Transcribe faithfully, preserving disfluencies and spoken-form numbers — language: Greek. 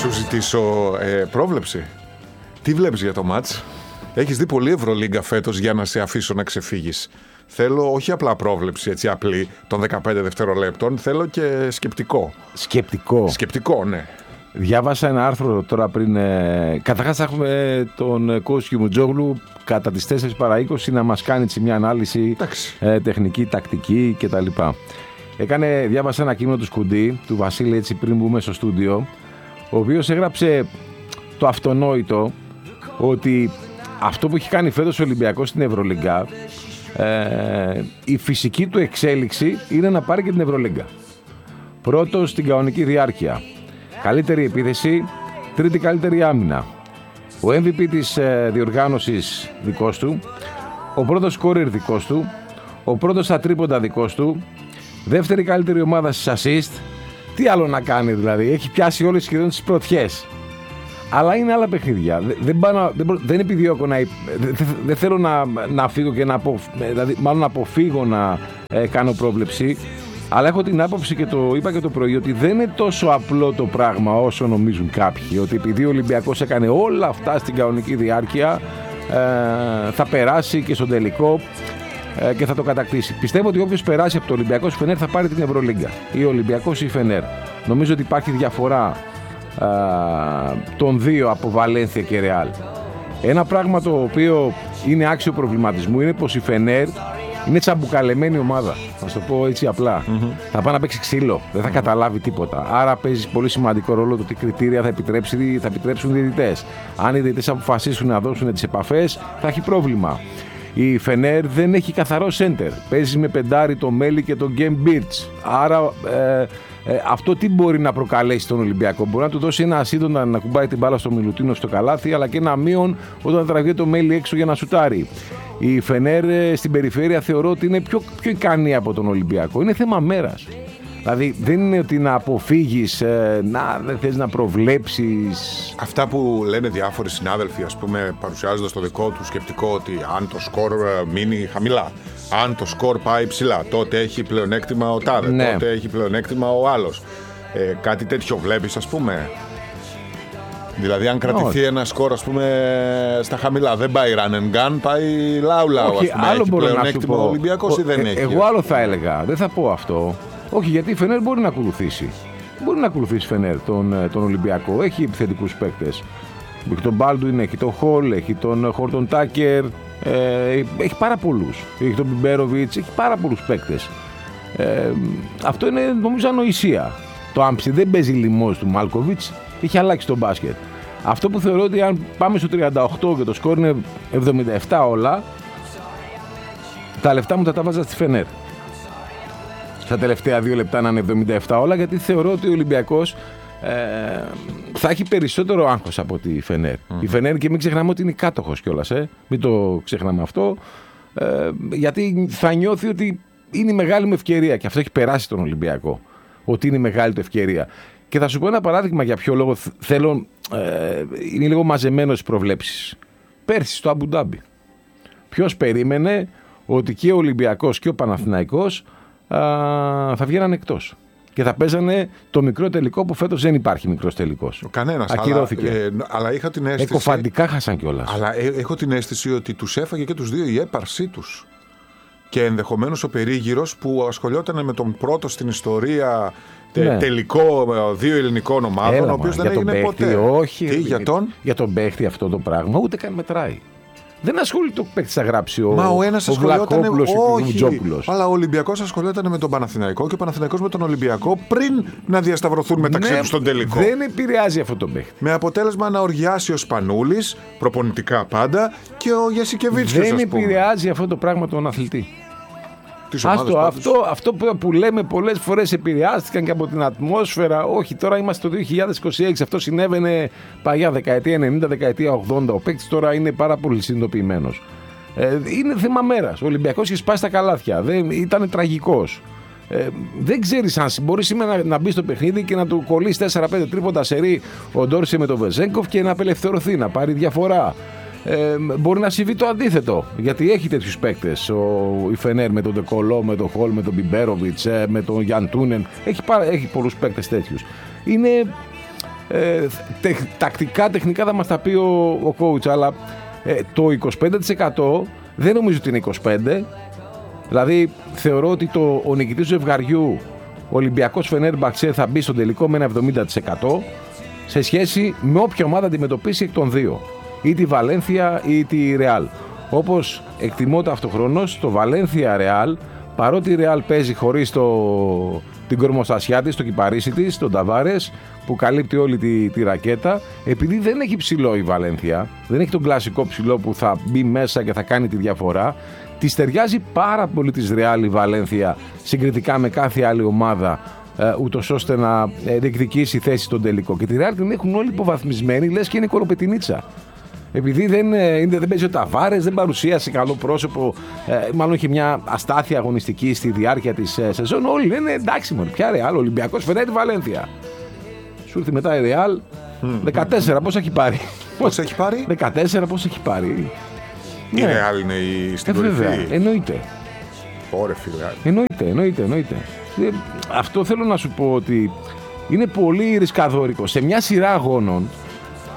σου ζητήσω ε, πρόβλεψη. Τι βλέπεις για το μάτς? Έχεις δει πολύ Ευρωλίγκα φέτος για να σε αφήσω να ξεφύγεις. Θέλω όχι απλά πρόβλεψη, έτσι απλή, των δεκαπέντε δευτερολέπτων, θέλω και σκεπτικό. Σκεπτικό. Σκεπτικό, ναι. Διάβασα ένα άρθρο τώρα πριν. Ε, Καταρχάς θα έχουμε τον coach Κιμουτζόγλου κατά τις τέσσερις παρά είκοσι να μας κάνει μια ανάλυση ε, τεχνική, τακτική κτλ. Έκανε, διάβασα ένα κείμενο του Σκουντή, του Βασίλη, έτσι πριν μπούμε στο στούντιο, ο οποίος έγραψε το αυτονόητο ότι αυτό που έχει κάνει φέτος ο Ολυμπιακός στην Ευρωλίγκα, ε, η φυσική του εξέλιξη είναι να πάρει και την Ευρωλίγκα. Πρώτος στην κανονική διάρκεια. Καλύτερη επίθεση, τρίτη καλύτερη άμυνα. Ο εμ βι πι της ε, διοργάνωσης δικός του, ο πρώτος σκόρερ δικός του, ο πρώτος στα τρίποντα δικός του, δεύτερη καλύτερη ομάδα στις assist. Τι άλλο να κάνει δηλαδή, έχει πιάσει όλες σχεδόν τις πρωτιές. Αλλά είναι άλλα παιχνίδια. Δεν, πάω, δεν, δεν επιδιώκω να. Δεν, δεν θέλω να, να φύγω και να απο, δηλαδή, μάλλον να αποφύγω να ε, κάνω πρόβλεψη. Αλλά έχω την άποψη και το είπα και το πρωί ότι δεν είναι τόσο απλό το πράγμα όσο νομίζουν κάποιοι. Ότι επειδή ο Ολυμπιακός έκανε όλα αυτά στην κανονική διάρκεια, ε, θα περάσει και στον τελικό ε, και θα το κατακτήσει. Πιστεύω ότι όποιος περάσει από το Ολυμπιακό στη Φενέρ θα πάρει την Ευρωλίγκα. Ή ο Ολυμπιακός ή η Φενέρ. Νομίζω ότι υπάρχει διαφορά ε, των δύο από Βαλένθια και Ρεάλ. Ένα πράγμα το οποίο είναι άξιο προβληματισμού είναι πως η Φενέρ είναι τσαμπουκαλεμένη ομάδα. Θα σου το πω έτσι απλά. Mm-hmm. Θα πάει να παίξει ξύλο. Δεν θα καταλάβει τίποτα. Άρα παίζει πολύ σημαντικό ρόλο το τι κριτήρια θα, επιτρέψει, θα επιτρέψουν οι διαιτητές. Αν οι διαιτητές αποφασίσουν να δώσουν τις επαφές, θα έχει πρόβλημα. Η Φενέρ δεν έχει καθαρό σέντερ. Παίζει με πεντάρι το Μέλι και τον Γκέμ Μπίρτς. Άρα ε, ε, αυτό τι μπορεί να προκαλέσει τον Ολυμπιακό? Μπορεί να του δώσει ένα ασύντονα να κουμπάει την μπάλα στο Μιλουτίνο στο καλάθι, αλλά και ένα μείον όταν τραβεί το Μέλι έξω για να σουτάρει. Η Φενέρ στην περιφέρεια θεωρώ ότι είναι πιο, πιο ικανή από τον Ολυμπιακό. Είναι θέμα μέρας. Δηλαδή δεν είναι ότι να αποφύγεις, ε, να δεν θες να προβλέψεις. Αυτά που λένε διάφοροι συνάδελφοι, ας πούμε, παρουσιάζοντας το δικό του σκεπτικό ότι αν το σκορ μείνει χαμηλά, αν το σκορ πάει ψηλά, τότε έχει πλεονέκτημα ο τάδε, ναι. τότε έχει πλεονέκτημα ο άλλος. Ε, κάτι τέτοιο βλέπεις, ας πούμε? Δηλαδή αν κρατηθεί oh. ένα σκορ, ας πούμε, στα χαμηλά, δεν πάει run and gun, πάει λαου λαου, ας πούμε, άλλο έχει πλεονέκτημα ο Ολυμπιακός ή δεν ε, έχει? Εγώ άλλο θα έλεγα, δεν θα πω αυτό. Όχι, γιατί η Φενέρ μπορεί να ακολουθήσει. Μπορεί να ακολουθήσει η Φενέρ τον, τον Ολυμπιακό. Έχει επιθετικούς παίκτες. Έχει τον Μπάλντουιν, έχει τον Χολ, έχει τον Χόρτον Τάκερ. Ε, έχει πάρα πολλούς. Έχει τον Μπιμπέροβιτς, έχει πάρα πολλούς παίκτες. Ε, αυτό είναι νομίζω ανοησία. Το Άμψι δεν παίζει λιμός του Μάλκοβιτς. Έχει αλλάξει το μπάσκετ. Αυτό που θεωρώ ότι αν πάμε στο τριάντα οκτώ και το σκορ είναι εβδομήντα επτά όλα, τα λεφτά μου θα τα βάζα στη Φενέρ. Στα τελευταία δύο λεπτά να είναι εβδομήντα επτά όλα, γιατί θεωρώ ότι ο Ολυμπιακός ε, θα έχει περισσότερο άγχος από τη Φενέρ. Mm. Η Φενέρ, και μην ξεχνάμε ότι είναι κάτοχος κιόλας, ε. μην το ξεχνάμε αυτό, ε, γιατί θα νιώθει ότι είναι η μεγάλη μου ευκαιρία και αυτό έχει περάσει τον Ολυμπιακό, ότι είναι η μεγάλη του ευκαιρία. Και θα σου πω ένα παράδειγμα για ποιο λόγο θέλω, ε, είναι λίγο μαζεμένο στις προβλέψεις. Πέρσι στο Αμπουντάμπι, ποιος περίμενε ότι και ο Ολυμπιακός και ο Παναθηναϊκός α, θα βγαίναν εκτός και θα παίζανε το μικρό τελικό που φέτος δεν υπάρχει μικρός τελικός. Κανένας. Ακυρώθηκε. Αλλά, ε, αλλά είχα την αίσθηση. Εκοφαντικά χάσαν κιόλας. Αλλά ε, έχω την αίσθηση ότι τους έφαγε και τους δύο η έπαρσή τους. Και ενδεχομένως ο περίγυρος που ασχολιόταν με τον πρώτο στην ιστορία τε, ναι. τελικό δύο ελληνικών ομάδων, Έλα, ο οποίος δεν έγινε παίχτη, ποτέ. Όχι, Τι, για τον? Για τον παίχτη αυτό το πράγμα ούτε καν μετράει. Δεν ασχολείται ο παίκτης να γράψει ο, Μα ο ένας ο Βλακόπουλος και ο Βουτζόπουλος. Αλλά ο Ολυμπιακός ασχολιόταν με τον Παναθηναϊκό και ο Παναθηναϊκός με τον Ολυμπιακό πριν να διασταυρωθούν μεταξύ ναι, τους στον τελικό. Δεν επηρεάζει αυτό τον παίκτη. Με αποτέλεσμα να οργιάσει ο Σπανούλης, προπονητικά πάντα, και ο Γιασικεβίτσιος. Δεν επηρεάζει αυτό το πράγμα τον αθλητή. Άστο, αυτό, αυτό που λέμε πολλές φορές επηρεάστηκαν και από την ατμόσφαιρα. Όχι, τώρα είμαστε το δύο χιλιάδες είκοσι έξι. Αυτό συνέβαινε παλιά, δεκαετία ενενήντα, δεκαετία ογδόντα. Ο παίκτης τώρα είναι πάρα πολύ συνειδητοποιημένος. Ε, είναι θέμα μέρας. Ο Ολυμπιακός είχε σπάσει τα καλάθια. Δεν, ήταν τραγικός. Ε, δεν ξέρεις αν μπορεί σήμερα να, να μπει στο παιχνίδι και να του κολλήσει τέσσερα πέντε τρίποντα σερί ο Ντόρσε με τον Βεζέγκοφ και να απελευθερωθεί, να πάρει διαφορά. Ε, μπορεί να συμβεί το αντίθετο, γιατί έχει τέτοιους παίκτες η Φενέρ με τον Ντεκολό, με τον Χολ, με τον Μπιμπέροβιτς, με τον Γιαντούνεν. Έχει, έχει πολλούς παίκτες τέτοιους. Είναι Ε, τε, τακτικά, τεχνικά θα μας τα πει ο, ο coach, αλλά ε, το είκοσι πέντε τοις εκατό δεν νομίζω ότι είναι είκοσι πέντε τοις εκατό. Δηλαδή θεωρώ ότι το, ο νικητής του ζευγαριού, ο Ολυμπιακός Φενέρμπαξε, θα μπει στο τελικό με ένα εβδομήντα τοις εκατό σε σχέση με όποια ομάδα αντιμετωπίσει εκ των δύο, ή τη Βαλένθια ή τη Ρεάλ. Όπως εκτιμώ ταυτοχρόνως το Βαλένθια Ρεάλ, παρότι η Ρεάλ παίζει χωρίς το, την κορμοστασιά της, το κυπαρίσι της, τον Ταβάρες, που καλύπτει όλη τη, τη ρακέτα, επειδή δεν έχει ψηλό η Βαλένθια, δεν έχει τον κλασικό ψηλό που θα μπει μέσα και θα κάνει τη διαφορά, της ταιριάζει πάρα πολύ της Ρεάλ η Βαλένθια συγκριτικά με κάθε άλλη ομάδα, ε, ούτως ώστε να ε, διεκδικήσει θέση στον τελικό. Και τη Ρεάλ την έχουν όλοι υποβαθμισμένοι, λες και είναι κολοπετινίτσα. Επειδή δεν, είναι, δεν παίζει ο Ταβάρες, δεν παρουσίασε καλό πρόσωπο, ε, μάλλον είχε μια αστάθεια αγωνιστική στη διάρκεια της ε, σεζόν. Όλοι λένε εντάξει, μωρέ, ποια Ρεάλ, Ολυμπιακός φέρνει τη Βαλένθια. Σου ήρθε μετά η Ρεάλ, mm. δεκατέσσερα πόσα έχει πάρει. Πόσα έχει πάρει? δεκατέσσερα πόσα έχει πάρει. Η ναι. Ρεάλ είναι η στην κορυφή. Βέβαια, εννοείται. Ωραία, φίλε. Εννοείται, εννοείται, εννοείται. Αυτό θέλω να σου πω ότι είναι πολύ ρισκαδόρικο. Σε μια σειρά αγώνων,